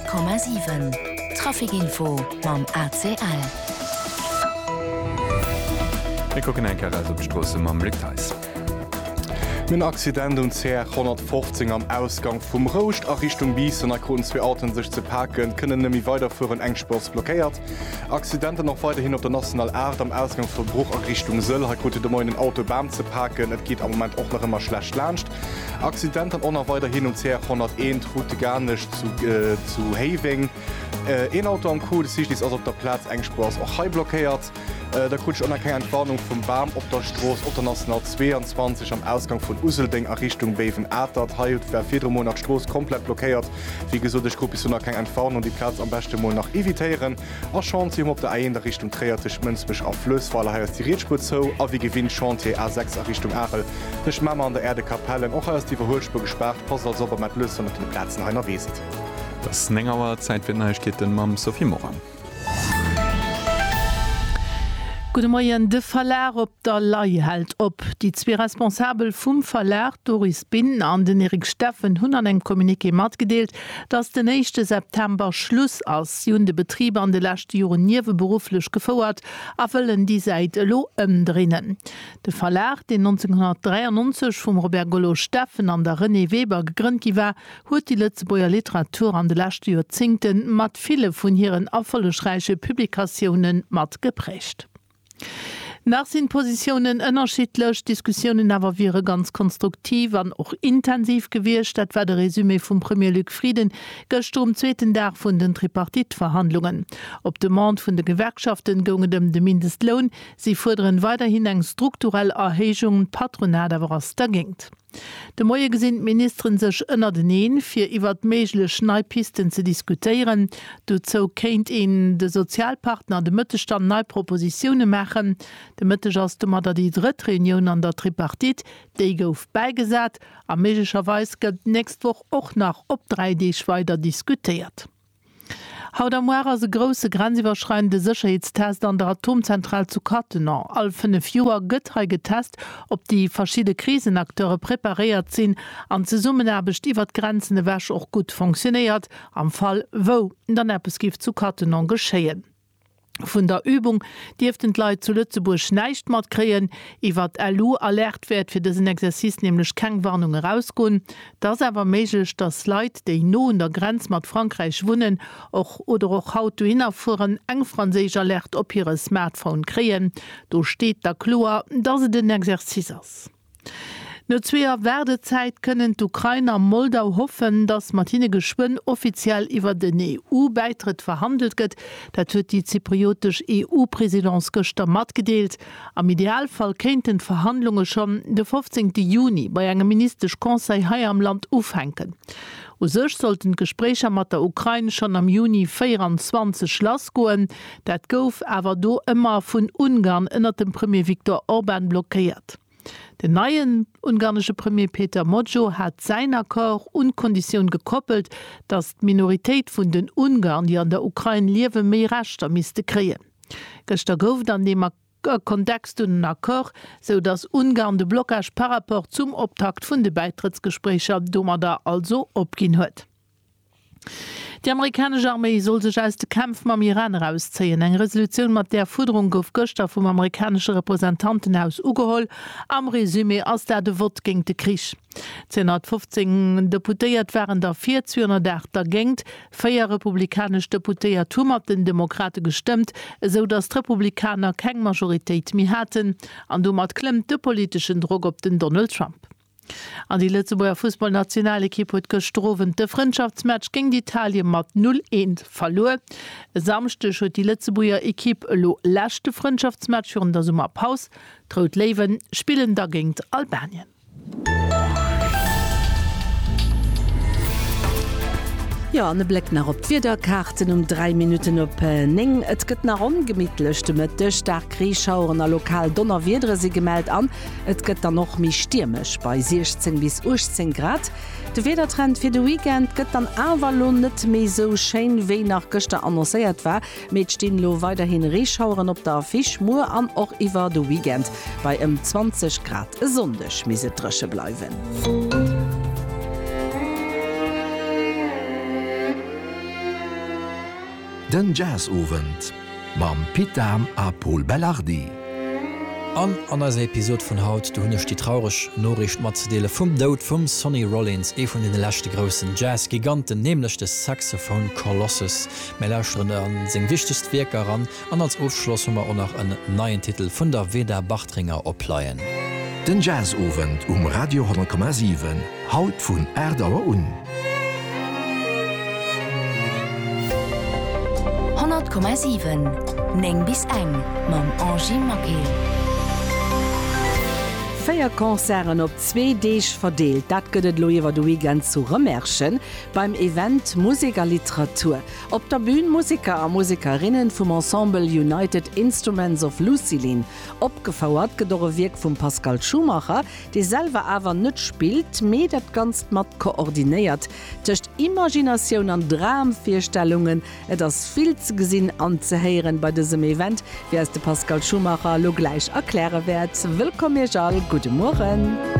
100,7 Trafikinfo mam ACL. Wir gucken ein Kerl auf die Straße mam Lichtheis. Min Accident und CR 115 am Ausgang vum Rocht a Richtung Biesen a Grund 2 Autos sich zu packen, können nemi weiterführen Engspurs blockiert. Accidente noch weiterhin op der National Art am Ausgang vu Bruch a Richtung Söll hat gute de den Autobahn zu packen, et geht am Moment auch noch immer schlecht lacht. Accidenten auch noch weiterhin und CR 101 Route gar nicht zu Having. Ein Auto am Coup sich ist also auf der Platz Engspurs auch high blockiert. Der Kutsch an keine Entwarnung vom Baum op der Stroß op der National 22 am Ausgang von Uselding a Richtung Beven Atert heilt wer 4 Monat Stroß komplett blockiert. Wie gesagt, ich Gruppe so kein Entfahren und die Platz am besten Mal nach evitieren. Auch Chantier op der in der Richtung Treiertisch Münzbisch auf Flöss, weil er die Redspur zo, aber wie gewinnt Chantier A6 a Richtung Arel. Durch Mama an der Erde Kapellen auch als die Verholspur gesperrt, pass als ob er mit Lüsse und den Plätzen einer Weset. Das längerer Zeitwinner geht den Mam Sophie Moran. Gute Morgen, de Verlehr op der Lei hält op. Die zwei Responsabel vum Verlehr Doris Binnen an den Erik Steffen hun an eng Kommuniqué matgedeelt, dats den 1. September Schluss ass junde Betriebe an de lachte Jore niewe beruflech gefauerert, a wëllen die seit lo ëmdrinnen. De Verlehr, den 1993 vum Robert Golo Steffen an der René Weber gegrünnt iwwer, huet die Lützeboer Literatur an de lachte Jozinkten mat viele vun hireieren affollegreiche Publikationen mat geprecht. Nach sind Positionen ënnerschiedlech, Diskussionen awer wiere ganz konstruktiv an och intensiv gewircht, dat war de Resümé vum Premier Luc Frieden gëcht um 2. Tag vun den Tripartitverhandlungen. Op de Mand vun de Gewerkschaften gonge dem de Mindestlohn, sie forderen weiterhin eng strukturell Erhechung Patronat awer ass da gingt. De moie gesinnt Ministerin sech ënner den fir iwwer méigle Schneipisten ze diskutieren. Dozo kéint in de Sozialpartner de Mëttestand nei Propositionune machen. De Mëtteg ass de mat die dritte Reunion an der Tripartit, déi gouf beigesat, a méigerweis gëtt nächst woch och nach op 3D weiter diskutiert. Haut am Moer se grosse grenziwerschreiende Sicherheitstest an der Atomzentral zu Kattener. All 5 Joer gëtt getest, ob die verschiedene Krisenakteure präpariert sinn, an ze summen erbecht iwwer Grenzen wäsch och gut funktioniert, am Fall wo dann Appppesgift zu Kattener geschéien. Von der Übung dürften die Leute zu Lützeburg nicht mat kreen, iwwer LU alert wird für diesen Exerzice nämlich keine Warnungen rausgehen. Das aber möglich, dass Leute, die no in der Grenze mit Frankreich wohnen, oder auch haut hinfuhren, eng französisch alert op ihre Smartphone kreen. Da steht da klar, dass es den Exerzice ist. No 2 Werdezeit können d'Ukrainer Moldau hoffen, dass Martine Geschwinn offiziell iwwer den EU-Beitritt verhandelt gëtt. Dat huet die zypriotisch EU-Präsidentz gëster matgedeelt. Am Idealfall kennten Verhandlungen schon de 15. Juni bei engem ministerisch Konseil hai am Land aufhängen. Sech sollten Gesprächer mat der Ukraine schon am Juni 24 Schloss goen. Dat gouf awer do immer vun Ungarn ënner dem Premier Viktor Orban blockiert. Den neuen ungarische Premier Peter Modjo hat sein Akkor und Kondition gekoppelt, dass die Minorität von den Ungarn, die an der Ukraine leben, mehr Rechte müsste kriegen. Gestern gouf dann dem Kontext und Akkor, so dass Ungarn den Blockage par rapport zum Auftakt von den Beitrittsgesprächen da also abgehen hat. Die amerikanische Armee soll sich aus dem Kampf mit dem Iran rausziehen. Eine Resolution mit der Forderung auf gestern vom amerikanischen Repräsentantenhaus ugeholt. Am Resümee als der Wort gegen den Krieg. 215 Deputiert waren der 408 dagegen. 4 republikanische Deputiert haben mit den Demokraten gestimmt, so dass die Republikaner keine Majorität mehr hatten. Und damit klemmt der politischen Druck auf den Donald Trump. An die Lützeburger Fußballnationalequipe huet gestrowen. De Freundschaftsmatch gegen Italien mat 0-1 verloren. Samstech huet die Lützeburger Equipe lo lächte Freundschaftsmatch für der Sommerpause. Traut Leven spielen dagegen Albanien. Ja, ne Blick nach op Wiederkarten um 3 Minuten op Ning. Et gëtt nach ongemidlechte met de stark Kriechauern a lokal Donnerwiedre se gemeldt an. Et gëtt dann noch mi stürmech bei 16 bis 18 Grad. De Wedertrend fir de Weekend gëtt dann Avalon net méi so schein wéi nach Gëchte annoncéiert war. Met stehen lo weiterhin Reechauern op der Fischmur an och iwwer de Weekend bei 20 Grad sondech mise dresche bleiwen. Den Jazzowend mam Peter a Paul Bellardi. An as Episode vun Haut du hunnech die traurech Norricht matzedeele vum Dout vum Sonny Rollins von den lächte großen Jazzgiganten nämlich des Saxophon Colossus Melauusren an seg wichtigst Werker an als Aufschloss hummer auch noch en neuen Titel vun der Weder Bachtringer opleiien. Den Jazzowend Radio 10,7 Haut vun Erdauer un. 100,7 Neng bis eng mam Angie Makel. Feier Konzern op 2 Deeg verdeelt, dat gëtt loiwwer du Weekend zu remmerschen beim Event Musikerliteratur. Op der Bühn Musiker a Musikerinnen vum Ensemble United Instruments of Lucilin. Opgefauert gedore Wirk vum Pascal Schumacher, die selber awer net spielt, me dat ganz mat koordiniert. Tcht Imagination an Dramvierstellungen, et ass viel ze gesinn anzuheieren bei diesem Event, wie es de Pascal Schumacher lo gleich erkläre werd. Willkommen, Jal. Guten Morgen.